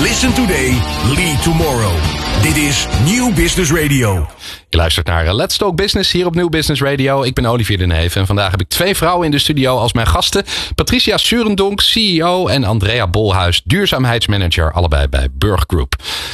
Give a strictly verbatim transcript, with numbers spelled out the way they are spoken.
Listen today, lead tomorrow. Dit is Nieuw Business Radio. Je luistert naar Let's Talk Business hier op Nieuw Business Radio. Ik ben Olivier de Neef en vandaag heb ik twee vrouwen in de studio als mijn gasten. Patricia Surendonk, C E O en Andrea Bolhuis, duurzaamheidsmanager, allebei bij Burg Group.